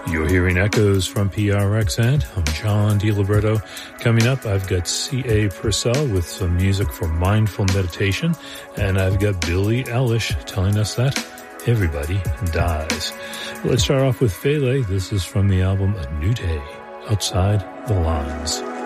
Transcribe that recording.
You're hearing echoes from PRXN. I'm John DiLibretto. Coming up, I've got C.A. Purcell with some music for mindful meditation, and I've got Billie Eilish telling us that everybody dies. Let's start off with Fele. This is from the album A New Day, Outside the Lines.